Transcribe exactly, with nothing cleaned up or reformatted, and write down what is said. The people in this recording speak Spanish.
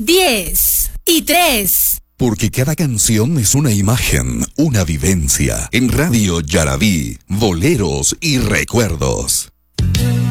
diez y tres. Porque cada canción es una imagen, una vivencia. En Radio Yarabí, boleros y recuerdos.